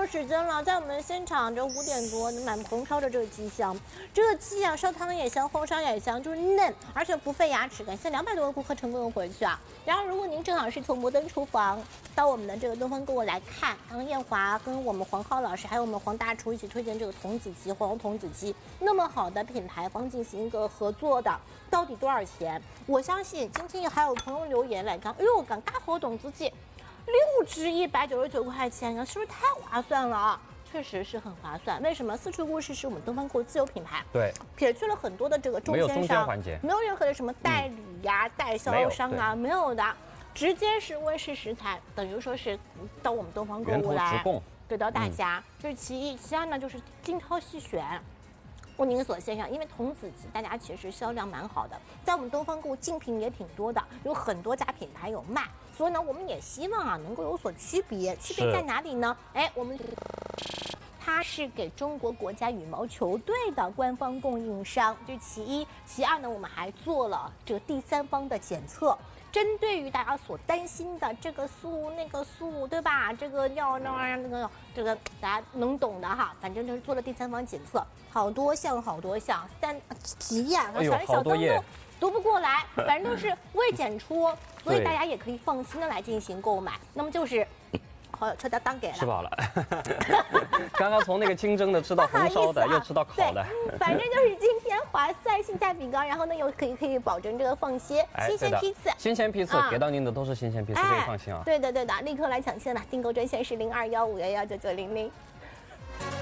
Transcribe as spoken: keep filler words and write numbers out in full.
时间了，在我们现场这五点多，满棚烧着这个鸡香，这个鸡啊，烧汤也香，红烧也香，就是嫩，而且不费牙齿。感谢两百多个顾客成功的回去啊！然后，如果您正好是从摩登厨房到我们的这个东方购物来看，杨艳华跟我们黄浩老师还有我们黄大厨一起推荐这个童子鸡，黄童子鸡那么好的品牌方进行一个合作的，到底多少钱？我相信今天还有朋友留言来讲，哎呦，敢大好童子鸡。六只一百九十九块钱呀，是不是太划算了啊？确实是很划算。为什么？四处故事是我们东方购物自有品牌， 对， 撇去了很多的这个中没有中间商间环节， 没有任何的什么代理呀、嗯、代销商啊，没有的，直接是温室食材，等于说是到我们东方购物来给到大家。嗯、这是其一，其二呢就是精挑细选。为您所献上，因为童子鸡大家其实销量蛮好的，在我们东方购物竞品也挺多的，有很多家品牌有卖，所以呢，我们也希望啊能够有所区别。区别在哪里呢？哎，我们它是给中国国家羽毛球队的官方供应商，这是其一。其二呢，我们还做了这个第三方的检测。针对于大家所担心的这个素那个素，对吧？这个要那那个这个大家能懂的哈，反正就是做了第三方检测，好多项好多项，三几页啊，小小灯都读不过来，反正都是未检出，所以大家也可以放心的来进行购买。那么就是。好友车单当给了， 吃饱了。刚刚从那个清蒸的吃到红烧的，啊、又吃到烤的， 反正就是今天划算、性价比高，然后呢又可以可以保证这个放心， 哎、 新鲜批次， 新鲜批次、啊、给到您的都是新鲜批次，可以放心啊。 对的对的，立刻来抢现了，订购专线是零二幺五幺幺九九零零。